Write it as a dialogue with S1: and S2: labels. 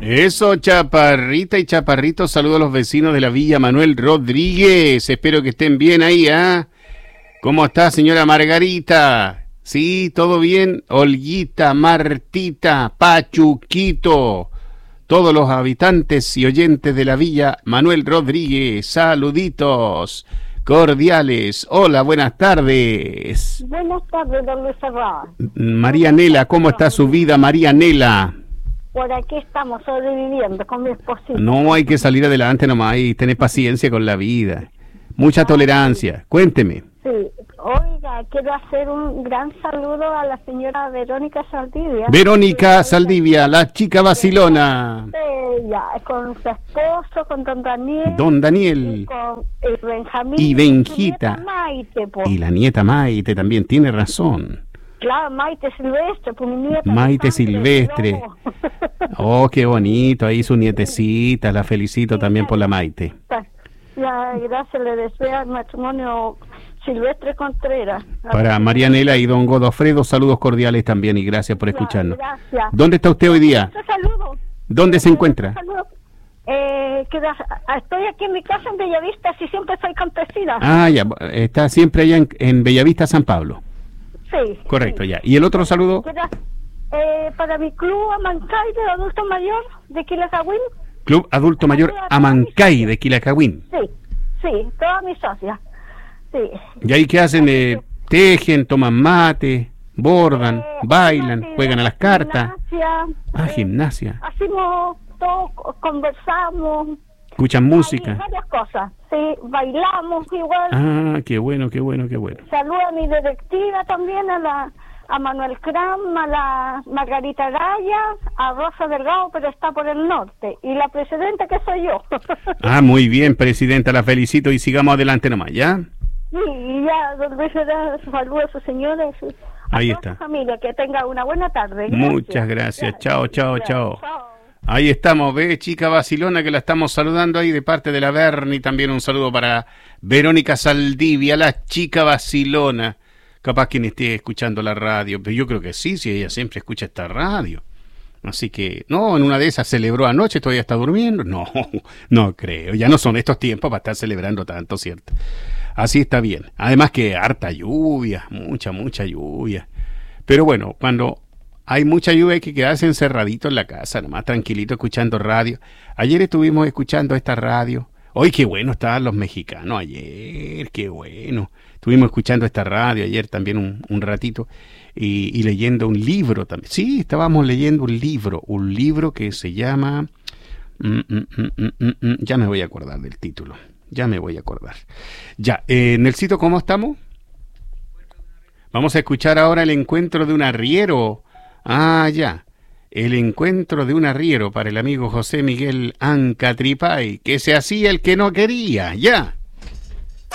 S1: Eso, chaparrita y chaparrito, saludo a los vecinos de la Villa Manuel Rodríguez. Espero que estén bien ahí, ¿ah? ¿Cómo está, señora Margarita? Sí, ¿todo bien? Olguita, Martita, Pachuquito, todos los habitantes y oyentes de la Villa Manuel Rodríguez, saluditos cordiales. Hola, buenas tardes.
S2: Buenas tardes, don Luis Serrano.
S1: María Nela, ¿cómo está su vida, María Nela?
S2: Por aquí estamos sobreviviendo con mi esposito.
S1: No, hay que salir adelante nomás y tener paciencia con la vida. Mucha tolerancia. Cuénteme.
S2: Sí, oiga, quiero hacer un gran saludo a la señora Verónica Saldivia.
S1: Verónica Saldivia, la chica vacilona.
S2: Ella, con su esposo, con don Daniel.
S1: Don Daniel.
S2: Y con Benjamín.
S1: Y Benjita.
S2: Su nieta Maite, po.
S1: Y la nieta Maite también, tiene razón.
S2: Claro, Maite Silvestre, pues mi nieta.
S1: Maite Silvestre. Oh, qué bonito, ahí su nietecita, la felicito también por la Maite.
S2: Gracias, le deseo el matrimonio Silvestre Contreras.
S1: Para Marianela y don Godofredo, saludos cordiales también y gracias por escucharnos.
S2: Gracias.
S1: ¿Dónde está usted hoy día?
S2: Saludos.
S1: ¿Dónde se encuentra?
S2: Estoy aquí en mi casa en Bellavista, si siempre soy campesina.
S1: Ah, ya, está siempre allá en Bellavista, San Pablo.
S2: Sí.
S1: Correcto,
S2: sí.
S1: ya. ¿Y el otro saludo?
S2: Para mi club Amancay de adulto mayor de Quilacagüín.
S1: Club Adulto Mayor Amancay de Quilacagüín.
S2: Sí, todas mis socias. Sí.
S1: ¿Y ahí qué hacen? Tejen, toman mate, bordan, bailan, juegan a las cartas. Gimnasia.
S2: Hacemos todo, conversamos.
S1: Escuchan música.
S2: Varias cosas. Sí, bailamos igual.
S1: Ah, qué bueno, qué bueno, qué bueno.
S2: Saludo a mi directiva también, a Manuel Cram, a la Margarita Araya, a Rosa Delgado, pero está por el norte, y la presidenta que soy yo.
S1: Ah, muy bien, presidenta, la felicito y sigamos adelante nomás, ¿ya?
S2: Sí, y ya, don Luis, saludo a su señora y
S1: ahí
S2: toda
S1: está.
S2: su familia, que tenga una buena tarde. Gracias.
S1: Muchas gracias, chao, chao, chao. Ahí estamos, ve, chica vacilona, que la estamos saludando ahí de parte de la Berni. También un saludo para Verónica Saldivia, la chica vacilona. Capaz quien esté escuchando la radio, pero yo creo que sí, si ella siempre escucha esta radio. Así que, no, en una de esas celebró anoche, todavía está durmiendo. No, no creo, ya no son estos tiempos para estar celebrando tanto, ¿cierto? Así está bien. Además que harta lluvia, mucha lluvia. Pero bueno, cuando hay mucha lluvia hay que quedarse encerradito en la casa, nomás tranquilito escuchando radio. Ayer estuvimos escuchando esta radio. Hoy qué bueno estaban los mexicanos ayer, qué bueno. Estuvimos escuchando esta radio ayer también un ratito y leyendo un libro también. Sí, estábamos leyendo un libro que se llama... ya me voy a acordar del título, ya me voy a acordar. Ya, Nelsito, ¿cómo estamos? Vamos a escuchar ahora el encuentro de un arriero. Ah, ya. El encuentro de un arriero para el amigo José Miguel Ancatripay, que se hacía el que no quería, ya.